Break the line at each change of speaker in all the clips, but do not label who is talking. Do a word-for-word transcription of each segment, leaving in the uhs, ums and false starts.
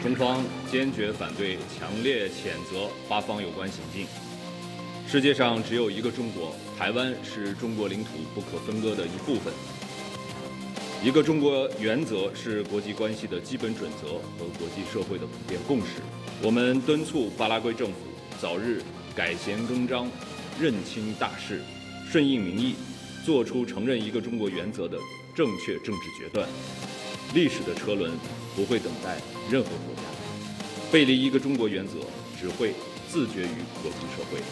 中方坚决反对，强烈谴责巴方有关行径。世界上只有一个中国，台湾是中国领土不可分割的一部分。一个中国原则是国际关系的基本准则和国际社会的普遍共识。我们敦促巴拉圭政府早日改弦更张，认清大势，顺应民意，做出承认一个中国原则的正确政治决断。历史的车轮不会等待任何国家，背离一个中国原则只会自绝于国际社会。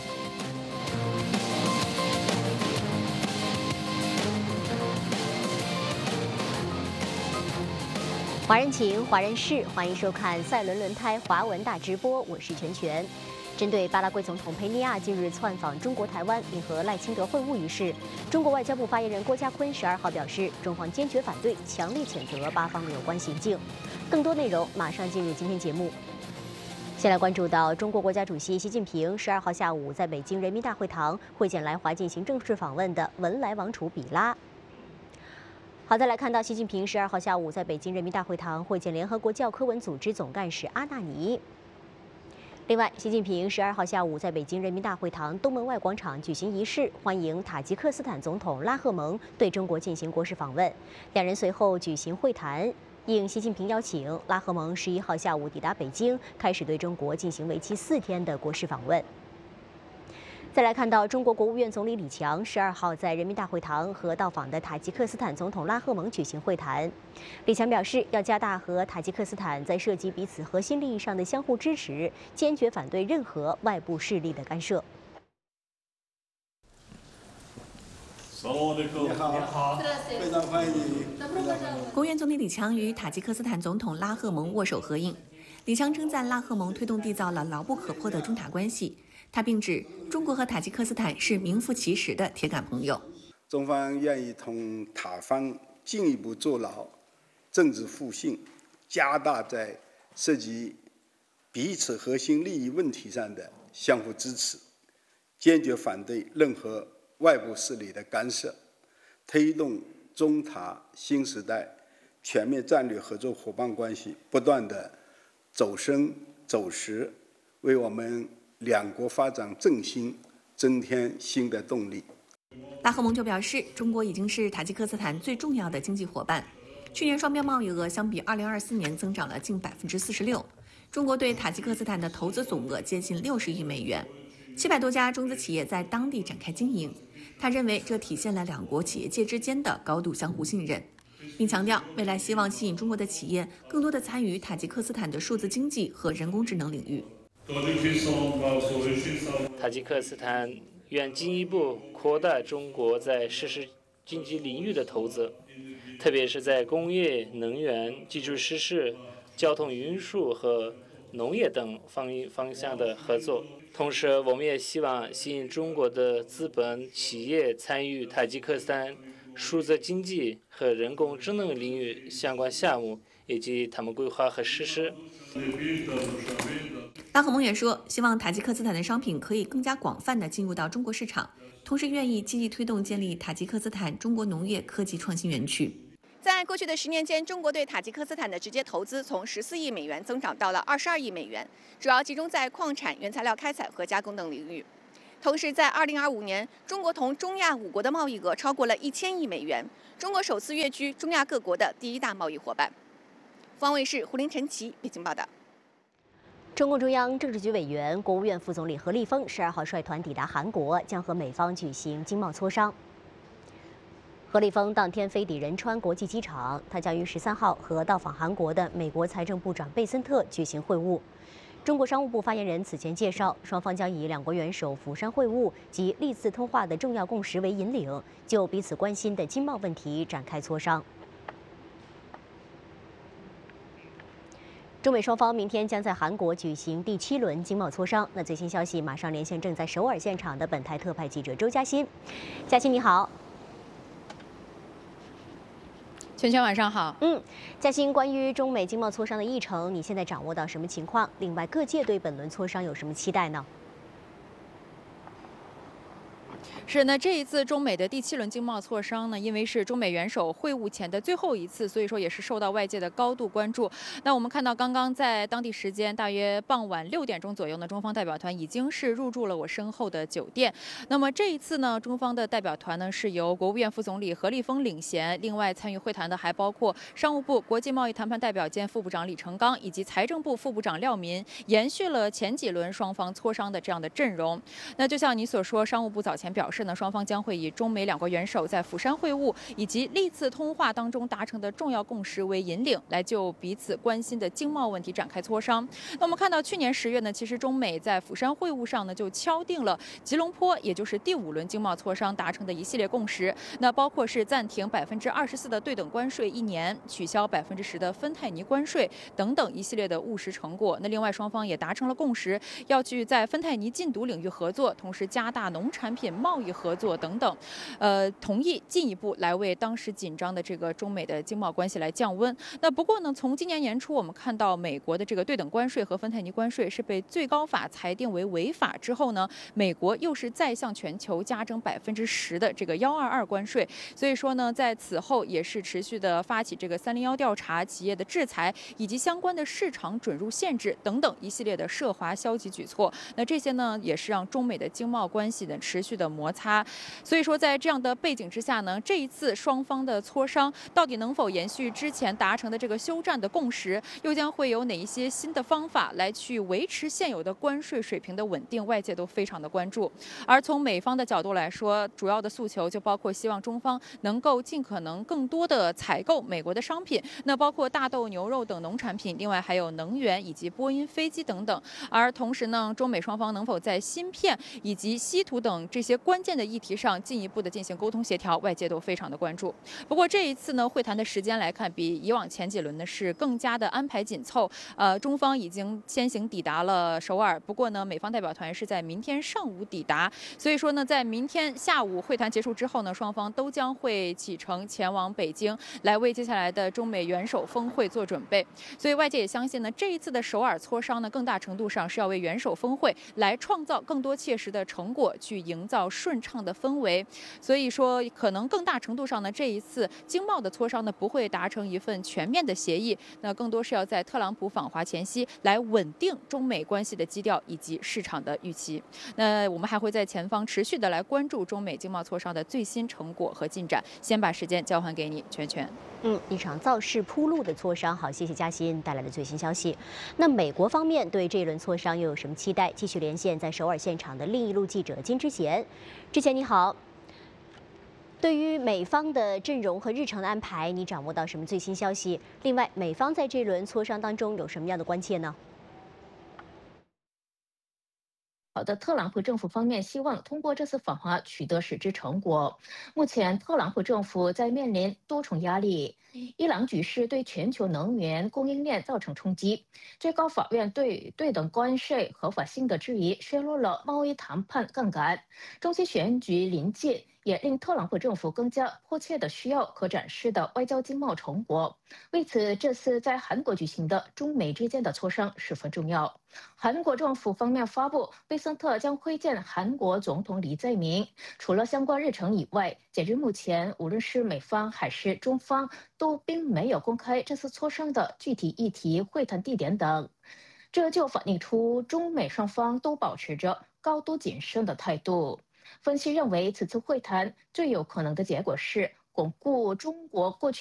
华人情，华人事，欢迎收看赛伦轮胎华文大直播，我是全全。针对巴拉圭总统佩尼亚近日窜访中国台湾，并和赖清德会晤一事，中国外交部发言人郭家坤十二号表示，中方坚决反对，强烈谴责巴方的有关行径。更多内容马上进入今天节目。先来关注到中国国家主席习近平十二号下午在北京人民大会堂会见来华进行正式访问的文莱王储比拉。好，再来看到习近平十二号下午在北京人民大会堂会见联合国教科文组织总干事阿纳尼。另外，习近平十二号下午在北京人民大会堂东门外广场举行仪式，欢迎塔吉克斯坦总统拉赫蒙对中国进行国事访问。两人随后举行会谈。应习近平邀请，拉赫蒙十一号下午抵达北京，开始对中国进行为期四天的国事访问。再来看到中国国务院总理李强十二号在人民大会堂和到访的塔吉克斯坦总统拉赫蒙举行会谈。李强表示，要加大和塔吉克斯坦在涉及彼此核心利益上的相互支持，坚决反对任何外部势力的干涉。
你好，你好，非常欢迎。
国务院总理李强与塔吉克斯坦总统拉赫蒙握手合影。李强称赞拉赫蒙推动缔造了牢不可破的中塔关系。他并指，中国和塔吉克斯坦是名副其实的铁杆朋友。
中方愿意同塔方进一步做牢政治互信，加大在涉及彼此核心利益问题上的相互支持，坚决反对任何外部势力的干涉，推动中塔新时代全面战略合作伙伴关系不断的走深走实，为我们两国发展振兴增添新的动力。
拉赫蒙就表示，中国已经是塔吉克斯坦最重要的经济伙伴。去年双边贸易额相比二零二四年增长了近百分之四十六。中国对塔吉克斯坦的投资总额接近六十亿美元，七百多家中资企业在当地展开经营。他认为这体现了两国企业界之间的高度相互信任，并强调未来希望吸引中国的企业更多的参与塔吉克斯坦的数字经济和人工智能领域。
塔吉克斯坦愿进一步扩大中国在实时经济领域的投资，特别是在工业、能源、基础设施、交通运输和农业等方方向的合作。同时，我们也希望吸引中国的资本企业参与塔吉克斯坦数字经济和人工智能领域相关项目，以及他们规划和实施。
拉赫蒙也说，希望塔吉克斯坦的商品可以更加广泛地进入到中国市场，同时愿意积极推动建立塔吉克斯坦中国农业科技创新园区。
在过去的十年间，中国对塔吉克斯坦的直接投资从十四亿美元增长到了二十二亿美元，主要集中在矿产、原材料开采和加工等领域。同时，在二零二五年，中国同中亚五国的贸易额超过了一千亿美元，中国首次跃居中亚各国的第一大贸易伙伴。凤凰卫视胡林、陈奇北京报道。
中共中央政治局委员、国务院副总理何立峰十二号率团抵达韩国，将和美方举行经贸磋商。何立峰当天飞抵仁川国际机场，他将于十三号和到访韩国的美国财政部长贝森特举行会晤。中国商务部发言人此前介绍，双方将以两国元首釜山会晤及历次通话的重要共识为引领，就彼此关心的经贸问题展开磋商。中美双方明天将在韩国举行第七轮经贸磋商。那最新消息，马上连线正在首尔现场的本台特派记者周嘉欣。嘉欣你好。
圈圈晚上好。
嗯，嘉欣，关于中美经贸磋商的议程，你现在掌握到什么情况？另外，各界对本轮磋商有什么期待呢？
是，那这一次中美的第七轮经贸磋商呢，因为是中美元首会晤前的最后一次，所以说也是受到外界的高度关注。那我们看到，刚刚在当地时间大约傍晚六点钟左右呢，中方代表团已经是入住了我身后的酒店。那么这一次呢，中方的代表团呢是由国务院副总理何立峰领衔，另外参与会谈的还包括商务部国际贸易谈判代表兼副部长李成刚以及财政部副部长廖民，延续了前几轮双方磋商的这样的阵容。那就像你所说，商务部早前表示呢，双方将会以中美两国元首在釜山会晤以及历次通话当中达成的重要共识为引领，来就彼此关心的经贸问题展开磋商。那我们看到去年十月呢，其实中美在釜山会晤上呢就敲定了吉隆坡，也就是第五轮经贸磋商达成的一系列共识。那包括是暂停百分之二十四的对等关税一年，取消百分之十的芬太尼关税等等一系列的务实成果。那另外双方也达成了共识，要去在芬太尼禁毒领域合作，同时加大农产品贸易合作等等，呃，同意进一步来为当时紧张的这个中美的经贸关系来降温。那不过呢，从今年年初我们看到美国的这个对等关税和芬太尼关税是被最高法裁定为违法之后呢，美国又是再向全球加征百分之十的这个幺二二关税，所以说呢，在此后也是持续的发起这个三零幺调查、企业的制裁以及相关的市场准入限制等等一系列的涉华消极举措。那这些呢，也是让中美的经贸关系的持续的摩擦。所以说，在这样的背景之下呢，这一次双方的磋商到底能否延续之前达成的这个休战的共识，又将会有哪一些新的方法来去维持现有的关税水平的稳定，外界都非常的关注。而从美方的角度来说，主要的诉求就包括希望中方能够尽可能更多的采购美国的商品，那包括大豆、牛肉等农产品，另外还有能源以及波音飞机等等。而同时呢，中美双方能否在芯片以及稀土等这些关键的议题上进一步的进行沟通协调，外界都非常的关注。不过这一次呢，会谈的时间来看，比以往前几轮呢是更加的安排紧凑。呃，中方已经先行抵达了首尔，不过呢，美方代表团是在明天上午抵达，所以说呢，在明天下午会谈结束之后呢，双方都将会启程前往北京，来为接下来的中美元首峰会做准备。所以外界也相信呢，这一次的首尔磋商呢，更大程度上是要为元首峰会来创造更多切实的成果，去营造顺畅的氛围。所以说，可能更大程度上呢，这一次经贸的磋商呢，不会达成一份全面的协议，那更多是要在特朗普访华前夕来稳定中美关系的基调以及市场的预期。那我们还会在前方持续的来关注中美经贸磋商的最新成果和进展。先把时间交还给你，全全。
嗯，一场造势铺路的磋商，好，谢谢嘉欣带来的最新消息。那美国方面对这一轮磋商又有什么期待？继续连线在首尔现场的另一路记者金之贤。之前你好。对于美方的阵容和日程的安排，你掌握到什么最新消息？另外，美方在这轮磋商当中有什么样的关切呢？
好的，特朗普政府方面希望通过这次访华取得实质成果。目前，特朗普政府在面临多重压力。伊朗局势对全球能源供应链造成冲击，最高法院对对等关税合法性的质疑削弱了贸易谈判杠杆。中期选举临近，也令特朗普政府更加迫切地需要可展示的外交经贸成果。为此，这次在韩国举行的中美之间的磋商十分重要。韩国政府方面发布，贝森特将会见韩国总统李在明。除了相关日程以外，截至目前，无论是美方还是中方，都并没有公开这次磋商的具体议题、会谈地点等。这就反映出中美双方都保持着高度谨慎的态度。分析认为，此次会谈最有可能的结果是巩固中国过去